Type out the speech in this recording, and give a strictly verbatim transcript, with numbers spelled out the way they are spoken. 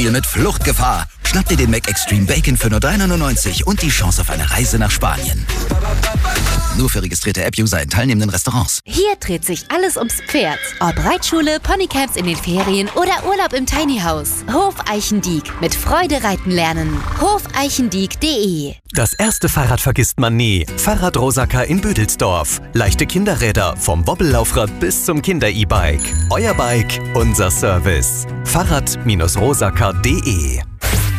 Deal mit Fluchtgefahr. Schnapp dir den Mac Extreme Bacon für nur drei neunundneunzig und die Chance auf eine Reise nach Spanien. Nur für registrierte App-User in teilnehmenden Restaurants. Hier dreht sich alles ums Pferd. Ob Reitschule, Ponycamps in den Ferien oder Urlaub im Tiny House. Hof Eichendiek. Mit Freude reiten lernen. hof eichendiek punkt de. Das erste Fahrrad vergisst man nie. Fahrrad Rosacker in Büdelsdorf. Leichte Kinderräder, vom Wobbellaufrad bis zum Kinder-E-Bike. Euer Bike, unser Service. Fahrrad Rosacker punkt de